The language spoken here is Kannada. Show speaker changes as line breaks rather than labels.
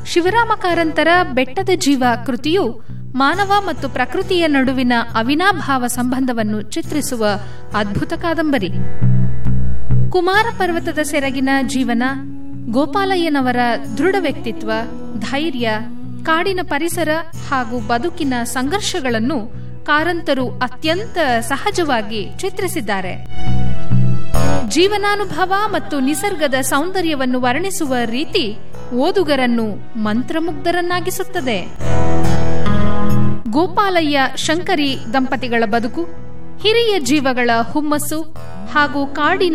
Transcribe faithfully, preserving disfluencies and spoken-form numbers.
ಶಿವರಾಮ ಕಾರಂತರ ಬೆಟ್ಟದ ಜೀವ ಕೃತಿಯು ಮಾನವ ಮತ್ತು ಪ್ರಕೃತಿಯ ನಡುವಿನ ಅವಿನಾಭಾವ ಸಂಬಂಧವನ್ನು ಚಿತ್ರಿಸುವ ಅದ್ಭುತ ಕಾದಂಬರಿ. ಕುಮಾರ ಪರ್ವತದ ಸೆರಗಿನ ಜೀವನ ಗೋಪಾಲಯ್ಯನವರ ದೃಢ ವ್ಯಕ್ತಿತ್ವ ಧೈರ್ಯ ಕಾಡಿನ ಪರಿಸರ ಹಾಗೂ ಬದುಕಿನ ಸಂಘರ್ಷಗಳನ್ನು ಕಾರಂತರು ಅತ್ಯಂತ ಸಹಜವಾಗಿ ಚಿತ್ರಿಸಿದ್ದಾರೆ. ಜೀವನಾನುಭವ ಮತ್ತು ನಿಸರ್ಗದ ಸೌಂದರ್ಯವನ್ನು ವರ್ಣಿಸುವ ರೀತಿ ಓದುಗರನ್ನು ಮಂತ್ರಮುಗ್ಧರನ್ನಾಗಿಸುತ್ತದೆ. ಗೋಪಾಲಯ್ಯ ಶಂಕರಿ ದಂಪತಿಗಳ ಬದುಕು ಹಿರಿಯ ಜೀವಗಳ ಹುಮ್ಮಸ್ಸು ಹಾಗೂ ಕಾಡಿನ